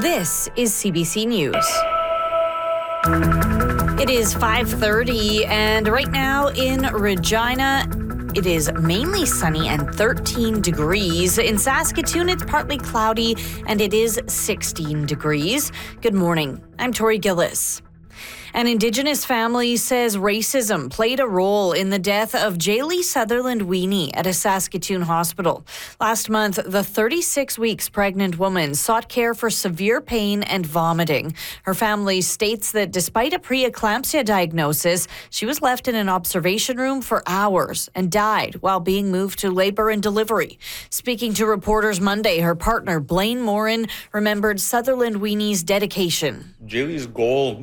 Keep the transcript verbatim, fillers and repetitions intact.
This is C B C News. It is five thirty, and right now in Regina, it is mainly sunny and thirteen degrees. In Saskatoon, it's partly cloudy, and it is sixteen degrees. Good morning. I'm Tori Gillis. An Indigenous family says racism played a role in the death of Jaylee Sutherland Weenie at a Saskatoon hospital. Last month, the thirty-six weeks pregnant woman sought care for severe pain and vomiting. Her family states that despite a preeclampsia diagnosis, she was left in an observation room for hours and died while being moved to labor and delivery. Speaking to reporters Monday, her partner, Blaine Morin, remembered Sutherland Weenie's dedication. Jaylee's goal